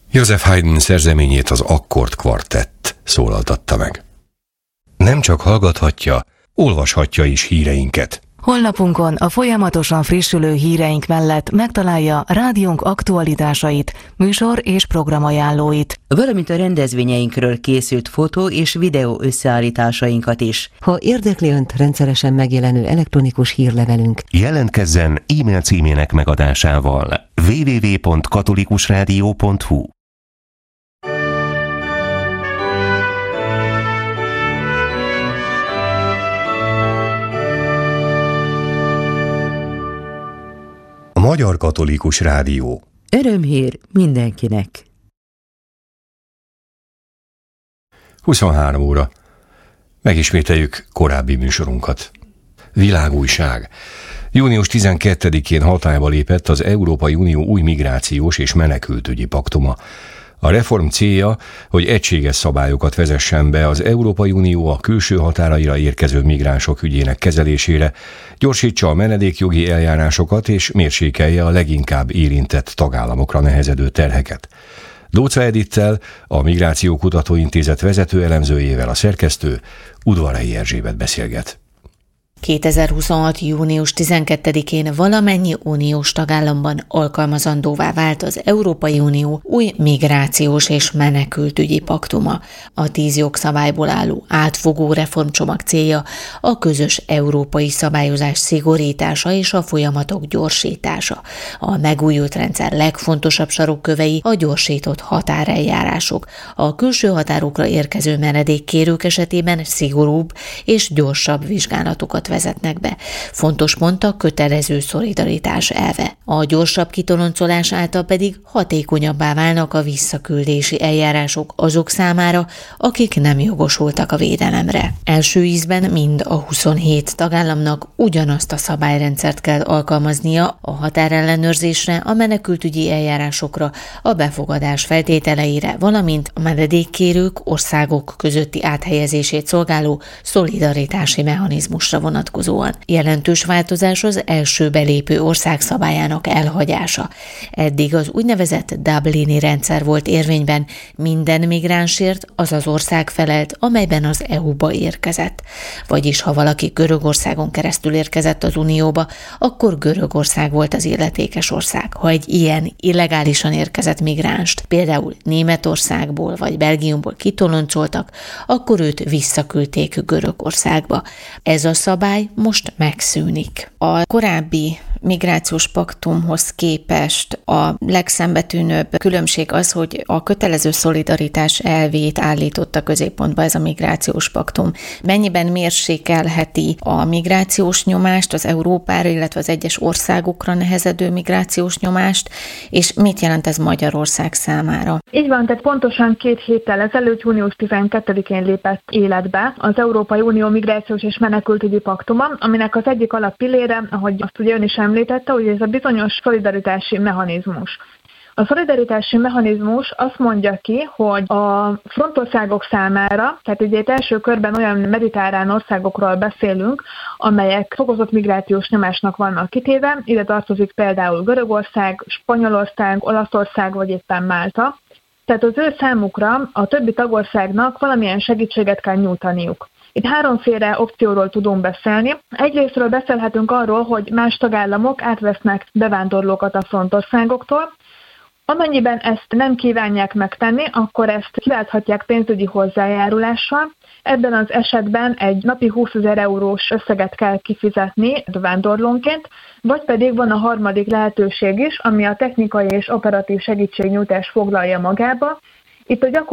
Joseph Haydn szerzeményét az Akkord Kvartett szólaltatta meg. Nem csak hallgathatja, olvashatja is híreinket. Honlapunkon a folyamatosan frissülő híreink mellett megtalálja rádiónk aktualitásait, műsor és programajánlóit, valamint a rendezvényeinkről készült fotó és videó összeállításainkat is. Ha érdekli Önt rendszeresen megjelenő elektronikus hírlevelünk, jelentkezzen e-mail címének megadásával www.katolikusradio.hu. A Magyar Katolikus Rádió. Örömhír mindenkinek. 23 óra. Megismételjük korábbi műsorunkat. Világújság. Június 12-én hatályba lépett az Európai Unió új migrációs és menekültügyi paktuma. A reform célja, hogy egységes szabályokat vezessen be az Európai Unió a külső határaira érkező migránsok ügyének kezelésére, gyorsítsa a menedékjogi eljárásokat és mérsékelje a leginkább érintett tagállamokra nehezedő terheket. Dócza Edittel, a Migrációkutató Intézet vezető elemzőjével a szerkesztő Udvarai Erzsébet beszélget. 2026. június 12-én valamennyi uniós tagállamban alkalmazandóvá vált az Európai Unió új migrációs és menekültügyi paktuma. A 10 jogszabályból álló átfogó reformcsomag célja a közös európai szabályozás szigorítása és a folyamatok gyorsítása. A megújult rendszer legfontosabb sarokkövei a gyorsított határeljárások. A külső határokra érkező menedékkérők esetében szigorúbb és gyorsabb vizsgálatokat vezetnek be. Fontos pont a kötelező szolidaritás elve. A gyorsabb kitoloncolás által pedig hatékonyabbá válnak a visszaküldési eljárások azok számára, akik nem jogosultak a védelemre. Első ízben mind a 27 tagállamnak ugyanazt a szabályrendszert kell alkalmaznia a határellenőrzésre, a menekültügyi eljárásokra, a befogadás feltételeire, valamint a menedékkérők országok közötti áthelyezését szolgáló szolidaritási mechanizmusra vonatkozóan. Jelentős változás az első belépő ország szabályának elhagyása. Eddig az úgynevezett Dublini rendszer volt érvényben, minden migránsért az az ország felelt, amelyben az EU-ba érkezett. Vagyis ha valaki Görögországon keresztül érkezett az Unióba, akkor Görögország volt az illetékes ország. Ha egy ilyen illegálisan érkezett migránst, például Németországból vagy Belgiumból kitoloncoltak, akkor őt visszaküldték Görögországba. Ez a szabály most megszűnik. A korábbi migrációs paktumhoz képest a legszembetűnőbb különbség az, hogy a kötelező szolidaritás elvét állította középpontba ez a migrációs paktum. Mennyiben mérsékelheti a migrációs nyomást az Európára, illetve az egyes országokra nehezedő migrációs nyomást, és mit jelent ez Magyarország számára? Így van, tehát pontosan 2 héttel ezelőtt, június 12-én lépett életbe az Európai Unió migrációs és menekültügyi paktuma, aminek az egyik alappillére, ahogy azt ugye ön is említette, hogy ez a bizonyos szolidaritási mechanizmus. A szolidaritási mechanizmus azt mondja ki, hogy a frontországok számára, tehát ugye itt első körben olyan mediterrán országokról beszélünk, amelyek fokozott migrációs nyomásnak vannak kitéve, ide tartozik például Görögország, Spanyolország, Olaszország vagy éppen Málta. Tehát az ő számukra a többi tagországnak valamilyen segítséget kell nyújtaniuk. Itt 3 opcióról tudunk beszélni. Egyrésztről beszélhetünk arról, hogy más tagállamok átvesznek bevándorlókat a frontországoktól. Amennyiben ezt nem kívánják megtenni, akkor ezt kiválthatják pénzügyi hozzájárulással. Ebben az esetben egy napi 20 000 eurós összeget kell kifizetni bevándorlónként, vagy pedig van a harmadik lehetőség is, ami a technikai és operatív segítségnyújtást foglalja magába. Itt a